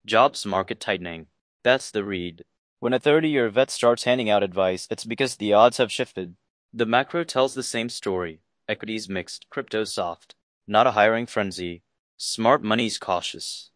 Jobs market tightening. That's the read. When a 30-year vet starts handing out advice, it's because the odds have shifted. The macro tells the same story. Equities mixed, crypto soft. Not a hiring frenzy. Smart money's cautious.